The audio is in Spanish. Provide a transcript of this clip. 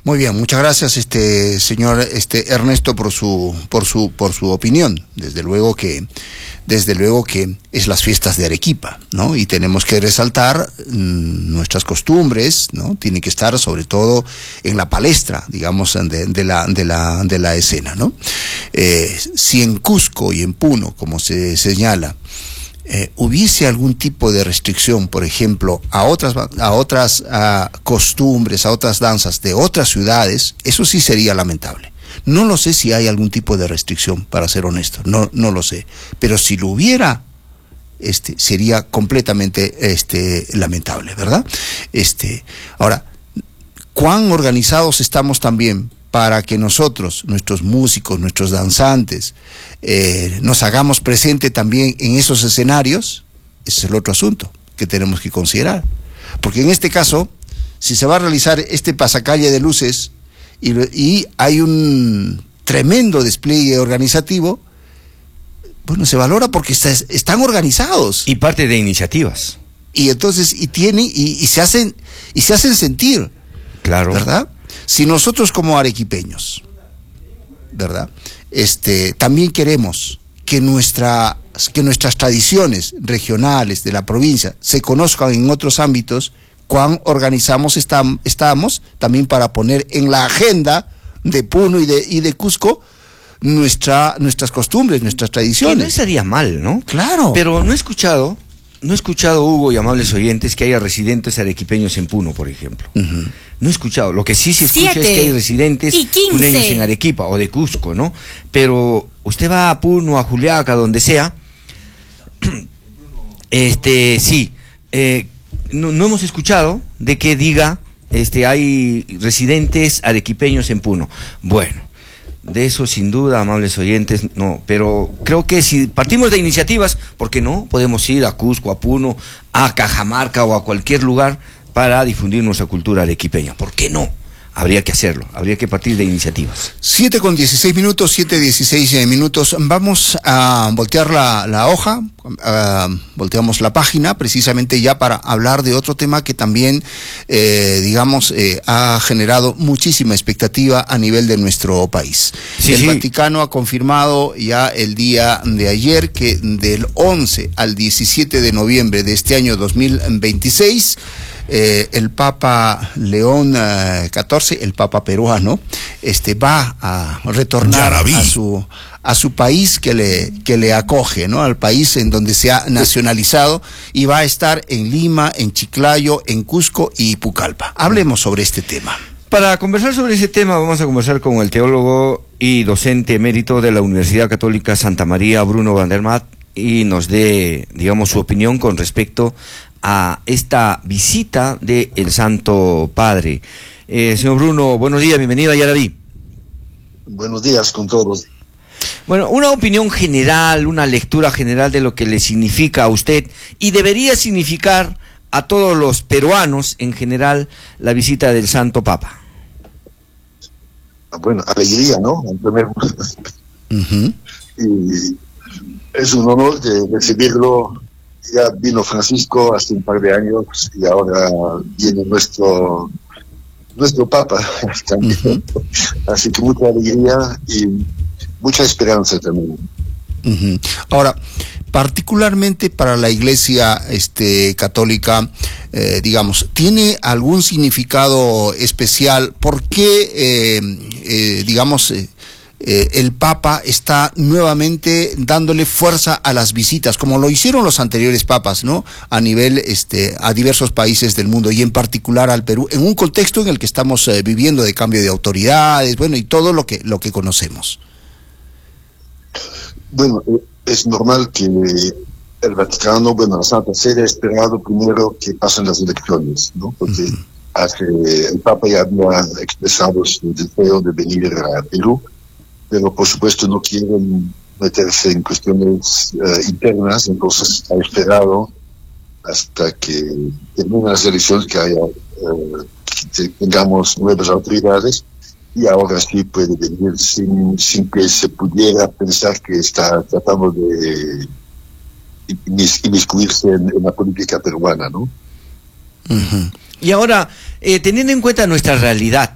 Muy bien, muchas gracias, señor Ernesto, por su opinión. Desde luego que es las fiestas de Arequipa, ¿no? Y tenemos que resaltar nuestras costumbres, ¿no? Tiene que estar sobre todo en la palestra, digamos, de la escena, ¿no? Si en Cusco y en Puno, como se señala, hubiese algún tipo de restricción, por ejemplo, a otras costumbres, a otras danzas de otras ciudades, eso sí sería lamentable. No lo sé si hay algún tipo de restricción, para ser honesto, no lo sé. Pero si lo hubiera, sería completamente lamentable, ¿verdad? Ahora, ¿cuán organizados estamos también para que nosotros, nuestros músicos, nuestros danzantes, nos hagamos presente también en esos escenarios? Ese es el otro asunto que tenemos que considerar. Porque en este caso, si se va a realizar este pasacalle de luces y hay un tremendo despliegue organizativo, bueno, se valora porque están organizados. Y parte de iniciativas. Y entonces, y se hacen sentir. Claro. ¿Verdad? Si nosotros como arequipeños, ¿verdad? También queremos que nuestras tradiciones regionales de la provincia se conozcan en otros ámbitos, cuán organizamos estamos también para poner en la agenda de Puno y de Cusco nuestras costumbres, nuestras tradiciones. Y no estaría mal, ¿no? Claro. Pero no he escuchado, Hugo y amables oyentes, que haya residentes arequipeños en Puno, por ejemplo. No he escuchado. Lo que sí se escucha es que hay residentes puneños en Arequipa o de Cusco, ¿no? Pero usted va a Puno, a Juliaca, donde sea, sí, no hemos escuchado de que diga, hay residentes arequipeños en Puno. Bueno, de eso sin duda, amables oyentes, no, pero creo que si partimos de iniciativas, ¿por qué no? Podemos ir a Cusco, a Puno, a Cajamarca o a cualquier lugar para difundir nuestra cultura arequipeña. ¿Por qué no? Habría que hacerlo, habría que partir de iniciativas. 7:16 minutos. Vamos a voltear la hoja, volteamos la página, precisamente ya para hablar de otro tema que también, ha generado muchísima expectativa a nivel de nuestro país. El Vaticano ha confirmado ya el día de ayer que del 11 al 17 de noviembre de este año 2026, el Papa León XIV, el Papa peruano, va a retornar a su país que le acoge, ¿no? Al país en donde se ha nacionalizado, y va a estar en Lima, en Chiclayo, en Cusco y Pucallpa. Hablemos sobre este tema. Para conversar sobre ese tema vamos a conversar con el teólogo y docente emérito de la Universidad Católica Santa María, Bruno Vandermaat, y nos dé, su opinión con respecto a esta visita del Santo Padre. Señor Bruno, buenos días, bienvenido a Yaraví. Buenos días con todos. Bueno, una opinión general, una lectura general de lo que le significa a usted y debería significar a todos los peruanos en general la visita del Santo Papa. Bueno, alegría, ¿no? Y es un honor de recibirlo. Ya vino Francisco hace un par de años y ahora viene nuestro Papa también. Así que mucha alegría y mucha esperanza también. Ahora, particularmente para la Iglesia católica, ¿tiene algún significado especial? ¿Por qué, el Papa está nuevamente dándole fuerza a las visitas, como lo hicieron los anteriores papas, ¿no? A nivel, a diversos países del mundo, y en particular al Perú, en un contexto en el que estamos viviendo de cambio de autoridades, bueno, y todo lo que conocemos? Bueno, es normal que el Vaticano, la Santa Sede ha esperado primero que pasen las elecciones, ¿no? Porque el Papa ya había expresado su deseo de venir a Perú, pero por supuesto no quieren meterse en cuestiones internas, entonces ha esperado hasta que terminen las elecciones, que tengamos nuevas autoridades, y ahora sí puede venir sin que se pudiera pensar que está tratando de inmiscuirse en la política peruana, ¿no? Y ahora, teniendo en cuenta nuestra realidad,